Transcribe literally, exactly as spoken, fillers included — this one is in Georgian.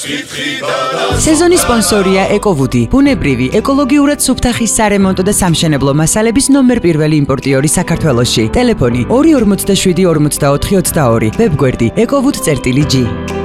სეზონის სპონსორია ეკოვუდი, ბუნებრივი, ეკოლოგიურად სუფთა ხის სარემონტო და სამშენებლო მასალების ნომერ პირველი იმპორტიორი საქართველოში. ტელეფონი ორი ორმოცდაშვიდი ორმოცდაოთხი ოცდაორი, ვებგვერდი ეკოვუდი წერტილი ჯი.